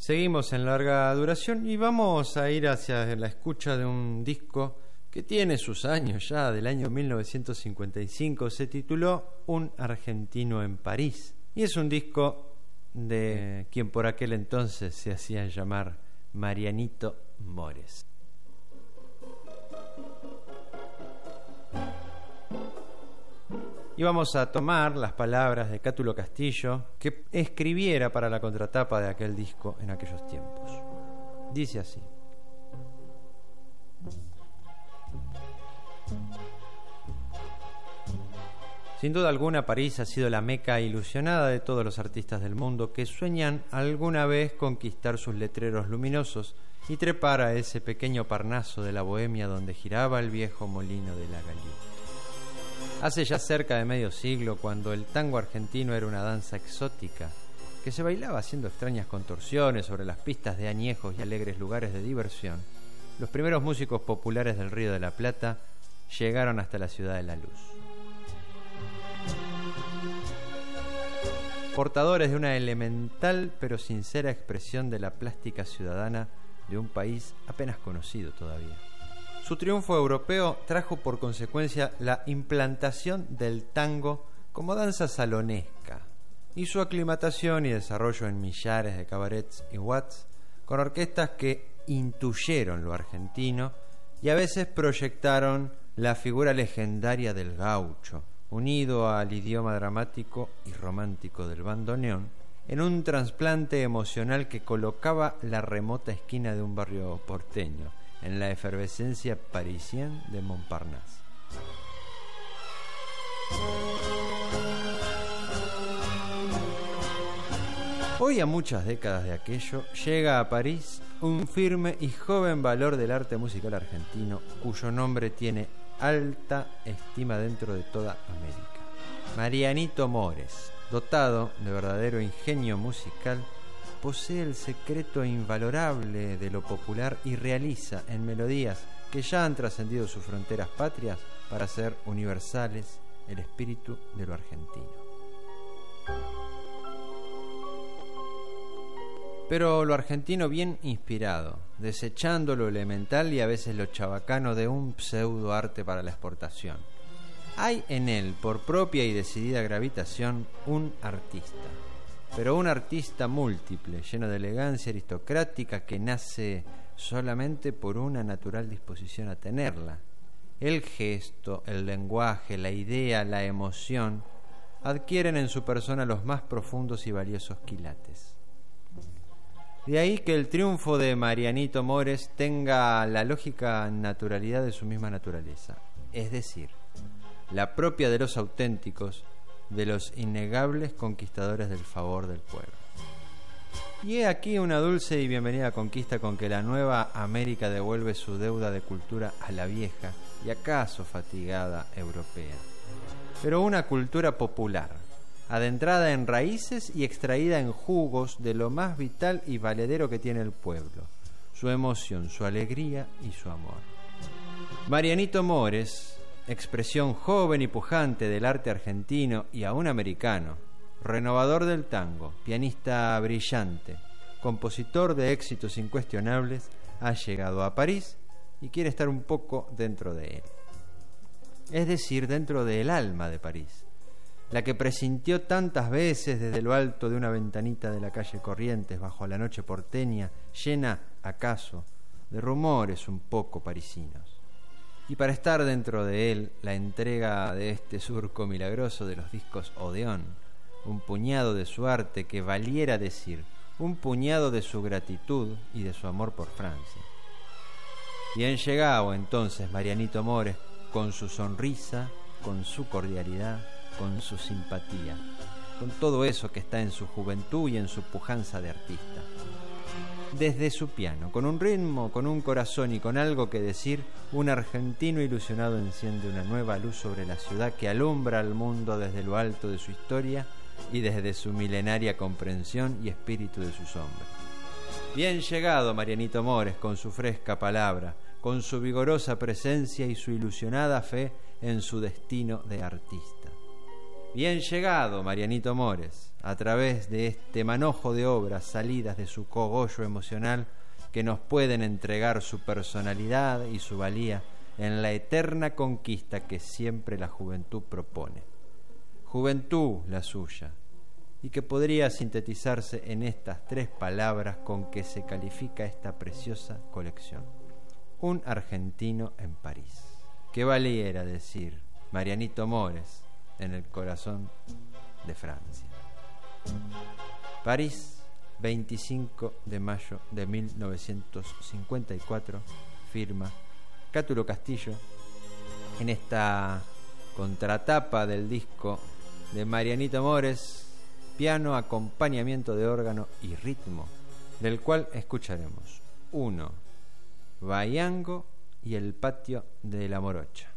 Seguimos en larga duración y vamos a ir hacia la escucha de un disco que tiene sus años ya, del año 1955. Se tituló Un argentino en París y es un disco de quien por aquel entonces se hacía llamar Marianito Mores. Y vamos a tomar las palabras de Cátulo Castillo, que escribiera para la contratapa de aquel disco en aquellos tiempos. Dice así: sin duda alguna, París ha sido la meca ilusionada de todos los artistas del mundo que sueñan alguna vez conquistar sus letreros luminosos y trepar a ese pequeño Parnaso de la Bohemia donde giraba el viejo molino de la Galita. Hace ya cerca de medio siglo, cuando el tango argentino era una danza exótica que se bailaba haciendo extrañas contorsiones sobre las pistas de añejos y alegres lugares de diversión, los primeros músicos populares del Río de la Plata llegaron hasta la ciudad de la luz. Portadores de una elemental pero sincera expresión de la plástica ciudadana de un país apenas conocido todavía. Su triunfo europeo trajo por consecuencia la implantación del tango como danza salonesca y su aclimatación y desarrollo en millares de cabarets y watts con orquestas que intuyeron lo argentino y a veces proyectaron la figura legendaria del gaucho, unido al idioma dramático y romántico del bandoneón, en un trasplante emocional que colocaba la remota esquina de un barrio porteño en la efervescencia parisienne de Montparnasse. Hoy, a muchas décadas de aquello, llega a París un firme y joven valor del arte musical argentino, cuyo nombre tiene alta estima dentro de toda América. Marianito Mores, dotado de verdadero ingenio musical, posee el secreto invalorable de lo popular y realiza en melodías que ya han trascendido sus fronteras patrias para ser universales el espíritu de lo argentino. Pero lo argentino bien inspirado, desechando lo elemental y a veces lo chabacano de un pseudo arte para la exportación. Hay en él, por propia y decidida gravitación, un artista. Pero un artista múltiple, lleno de elegancia aristocrática que nace solamente por una natural disposición a tenerla. El gesto, el lenguaje, la idea, la emoción adquieren en su persona los más profundos y valiosos quilates. De ahí que el triunfo de Marianito Mores tenga la lógica naturalidad de su misma naturaleza, es decir, la propia de los auténticos, de los innegables conquistadores del favor del pueblo. Y he aquí una dulce y bienvenida conquista con que la nueva América devuelve su deuda de cultura a la vieja y acaso fatigada europea, pero una cultura popular, adentrada en raíces y extraída en jugos de lo más vital y valedero que tiene el pueblo, su emoción, su alegría y su amor. Marianito Mores, expresión joven y pujante del arte argentino y aún americano, renovador del tango, pianista brillante, compositor de éxitos incuestionables, ha llegado a París y quiere estar un poco dentro de él. Es decir, dentro del alma de París, la que presintió tantas veces desde lo alto de una ventanita de la calle Corrientes bajo la noche porteña, llena, acaso, de rumores un poco parisinos. Y para estar dentro de él, la entrega de este surco milagroso de los discos Odeón, un puñado de su arte que valiera decir, un puñado de su gratitud y de su amor por Francia. Bien llegado entonces Marianito Mores, con su sonrisa, con su cordialidad, con su simpatía, con todo eso que está en su juventud y en su pujanza de artista. Desde su piano, con un ritmo, con un corazón y con algo que decir, un argentino ilusionado enciende una nueva luz sobre la ciudad que alumbra al mundo desde lo alto de su historia y desde su milenaria comprensión y espíritu de sus hombres. Bien llegado Marianito Mores, con su fresca palabra, con su vigorosa presencia y su ilusionada fe en su destino de artista. Bien llegado, Marianito Mores, a través de este manojo de obras salidas de su cogollo emocional que nos pueden entregar su personalidad y su valía en la eterna conquista que siempre la juventud propone. Juventud la suya, y que podría sintetizarse en estas 3 palabras con que se califica esta preciosa colección: un argentino en París. ¿Qué valiera decir Marianito Mores en el corazón de Francia? París, 25 de mayo de 1954, firma Cátulo Castillo, en esta contratapa del disco de Marianito Mores, piano, acompañamiento de órgano y ritmo, del cual escucharemos 1, Bahiango y el patio de la Morocha.